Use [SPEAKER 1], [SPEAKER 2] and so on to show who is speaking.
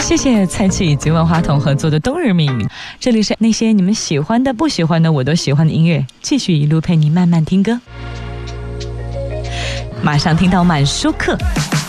[SPEAKER 1] 谢谢蔡奇以及万花筒合作的冬日密语，这里是那些你们喜欢的不喜欢的我都喜欢的音乐，继续一路陪你慢慢听歌，马上听到满舒克。